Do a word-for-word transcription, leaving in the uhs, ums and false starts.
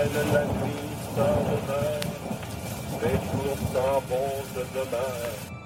vienne la nuit sans demain, les jours s'en vont de demain.